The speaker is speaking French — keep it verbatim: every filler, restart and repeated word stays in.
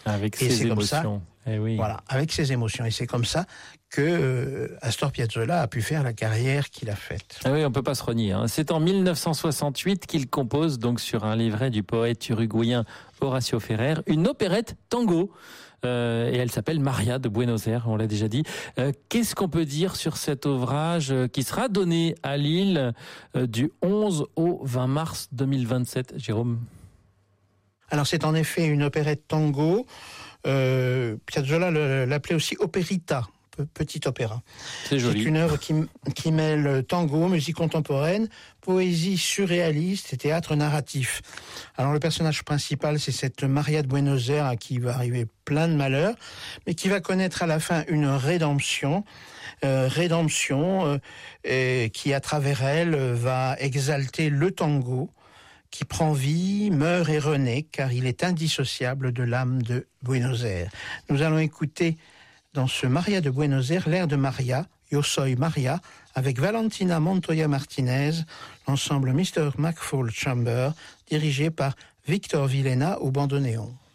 Avec et ses c'est émotions. Comme ça, eh oui. Voilà, avec ses émotions. Et c'est comme ça que euh, Astor Piazzolla a pu faire la carrière qu'il a faite. Ah oui, on peut pas se renier. Hein. C'est en mille neuf cent soixante-huit qu'il compose, donc sur un livret du poète uruguayen Horacio Ferrer, une opérette tango. Euh, et elle s'appelle Maria de Buenos Aires, on l'a déjà dit. Euh, qu'est-ce qu'on peut dire sur cet ouvrage qui sera donné à Lille euh, du onze au vingt mars deux mille vingt-sept, Jérôme? Alors c'est en effet une opérette tango. Euh, Piazzolla l'appelait aussi opérita, petit opéra. C'est joli. C'est une œuvre qui, qui mêle tango, musique contemporaine, poésie surréaliste et théâtre narratif. Alors le personnage principal, c'est cette Maria de Buenos Aires à qui va arriver plein de malheurs, mais qui va connaître à la fin une rédemption, euh, rédemption euh, et qui à travers elle va exalter le tango, qui prend vie, meurt et renaît, car il est indissociable de l'âme de Buenos Aires. Nous allons écouter dans ce Maria de Buenos Aires l'air de Maria, Yo soy Maria, avec Valentina Montoya Martinez, l'ensemble mister McFall Chamber, dirigé par Victor Villena au bandoneon.